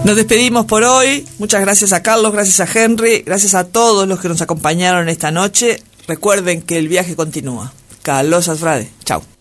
Nos despedimos por hoy. Muchas gracias a Carlos, gracias a Henry, gracias a todos los que nos acompañaron esta noche. Recuerden que el viaje continúa. Carlos Frade. Chau.